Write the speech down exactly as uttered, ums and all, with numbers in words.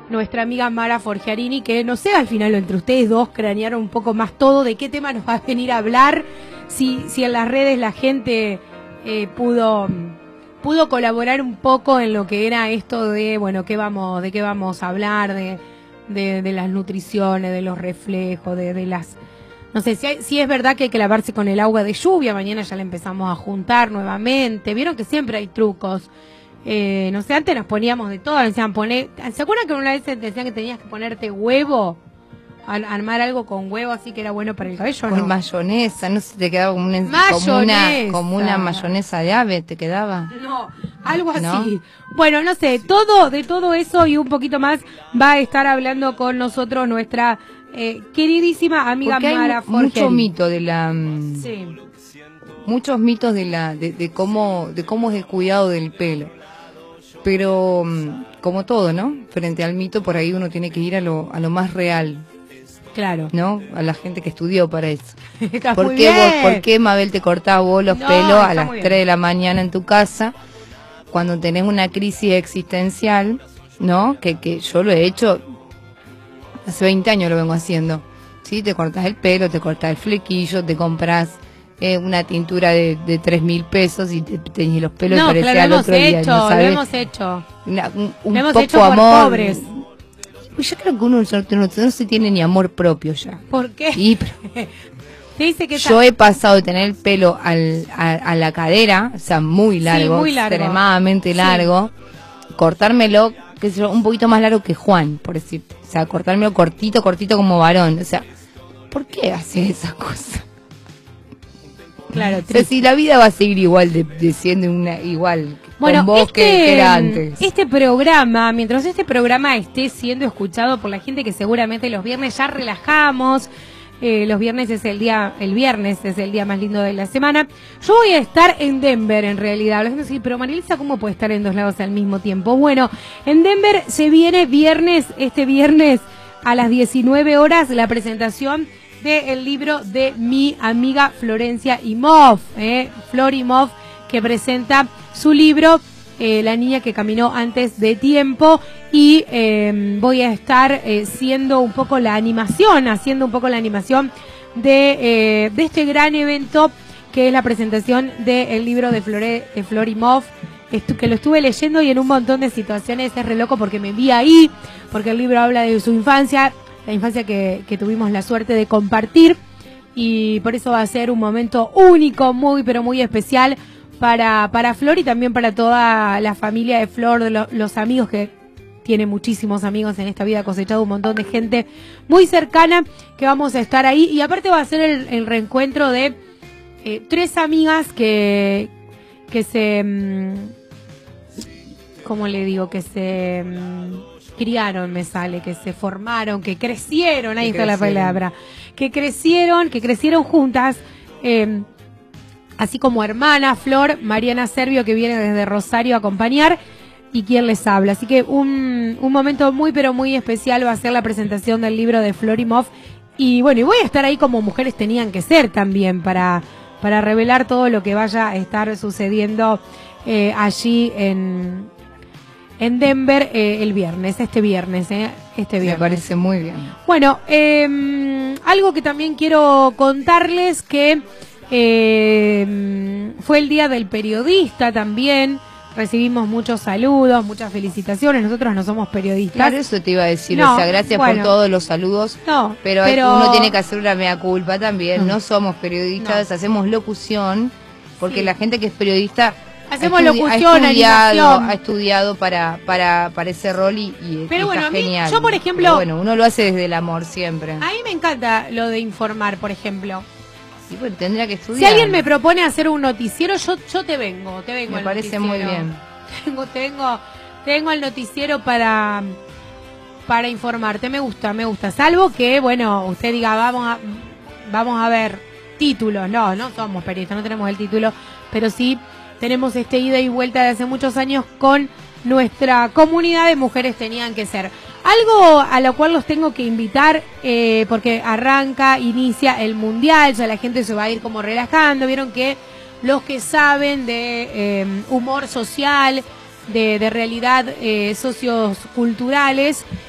nuestra amiga Mara Forgiarini, que no sé al final entre ustedes dos cranearon un poco más todo, de qué tema nos va a venir a hablar, si, si en las redes la gente eh, pudo, pudo colaborar un poco en lo que era esto de, bueno, qué vamos, de qué vamos a hablar, de, de, de las nutriciones, de los reflejos, de, de las... No sé, si, hay, si es verdad que hay que lavarse con el agua de lluvia, mañana ya la empezamos a juntar nuevamente, vieron que siempre hay trucos. Eh, no sé, antes nos poníamos de todo, decían poner, ¿se acuerdan que una vez te decían que tenías que ponerte huevo? Ar armar algo con huevo así que era bueno para el cabello, con ¿no? mayonesa, no sé, te quedaba como una, como una, como una mayonesa de ave, ¿te quedaba? No, algo así. ¿No? Bueno, no sé, todo, de todo eso y un poquito más va a estar hablando con nosotros nuestra eh, queridísima amiga Porque Mara hay mucho Forgiarini. mito de la... Sí. Muchos mitos de la de, de cómo de cómo es el cuidado del pelo. Pero como todo, ¿no? Frente al mito, por ahí uno tiene que ir a lo, a lo más real. Claro. ¿No? A la gente que estudió para eso. Está ¿Por muy qué bien. vos, por qué Mabel te cortás vos los No, pelos a está las muy tres bien. de la mañana en tu casa cuando tenés una crisis existencial, ¿no? Que, que yo lo he hecho hace veinte años, lo vengo haciendo. ¿Sí? Te cortás el pelo, te cortás el flequillo, te compras eh, una tintura de, de tres mil pesos y te teñís los pelos No, y parecía claro, al lo hemos otro día. hecho, ¿No lo sabes? hemos hecho. Una, un un Lo hemos poco hecho por amor. pobres. Pues yo creo que uno no, no, no se tiene ni amor propio ya. ¿Por qué? Y, pero, Te dice que yo he pasado de tener el pelo al, a, a la cadera, o sea, muy largo, muy largo. extremadamente Sí. largo, cortármelo, qué sé yo, un poquito más largo que Juan, por decir, o sea, cortármelo cortito, cortito como varón, o sea, ¿por qué haces esas cosas? Claro, O sea, si la vida va a seguir igual de, de siendo una igual bueno, con vos este, que, que era antes. Este programa, mientras este programa esté siendo escuchado por la gente que seguramente los viernes ya relajamos, eh, los viernes es el día, el viernes es el día más lindo de la semana. Yo voy a estar en Denver en realidad. La gente dice, pero Marilisa, ¿cómo puede estar en dos lados al mismo tiempo? Bueno, en Denver se viene viernes, este viernes a las diecinueve horas, la presentación del libro de mi amiga Florencia Imhoff, eh, Flor Imhoff, que presenta su libro eh, La niña que caminó antes de tiempo, y eh, voy a estar eh, siendo un poco la animación, haciendo un poco la animación de, eh, de este gran evento que es la presentación del libro de, Flore, de Flor Imhoff, que lo estuve leyendo y en un montón de situaciones es re loco porque me vi ahí, porque el libro habla de su infancia, la infancia que, que tuvimos la suerte de compartir, y por eso va a ser un momento único, muy pero muy especial para, para Flor y también para toda la familia de Flor, de lo, los amigos, que tiene muchísimos amigos en esta vida, cosechado un montón de gente muy cercana que vamos a estar ahí, y aparte va a ser el, el reencuentro de eh, tres amigas que, que se, ¿cómo le digo? Que se criaron, me sale, que se formaron, que crecieron, ahí está la palabra, que crecieron, que crecieron juntas, eh, así como hermana, Flor, Mariana Servio, que viene desde Rosario a acompañar, y quien les habla. Así que un, un momento muy pero muy especial va a ser la presentación del libro de Flor Imhoff, y bueno, y voy a estar ahí como mujeres tenían que ser también, para, para revelar todo lo que vaya a estar sucediendo eh, allí en... en Denver eh, el viernes, este viernes, eh, este viernes. Me parece muy bien. Bueno, eh, algo que también quiero contarles, que eh, fue el Día del Periodista también, recibimos muchos saludos, muchas felicitaciones, nosotros no somos periodistas. Claro, eso te iba a decir, no, o sea, gracias bueno, por todos los saludos, no, pero, pero uno tiene que hacer una mea culpa también, no, no somos periodistas, no. hacemos locución, porque sí. La gente que es periodista... Hacemos ha locución, ha estudiado, animación. ha estudiado para, para, para ese rol y, y, Pero y bueno, está a mí, genial. yo por ejemplo... Pero bueno, uno lo hace desde el amor siempre. A mí me encanta lo de informar, por ejemplo. Sí, pues tendría que estudiar. Si alguien me propone hacer un noticiero, yo, yo te vengo, te vengo. Me al parece noticiero. muy bien. Tengo, tengo, tengo el noticiero para, para informarte, me gusta, me gusta. Salvo que, bueno, usted diga, vamos a, vamos a ver títulos. No, no somos periodistas, no tenemos el título, pero sí tenemos este ida y vuelta de hace muchos años con nuestra comunidad de Mujeres Tenían que Ser. Algo a lo cual los tengo que invitar, eh, porque arranca, inicia el Mundial, ya la gente se va a ir como relajando. Vieron que los que saben de eh, humor social, de, de realidad eh, socioculturales,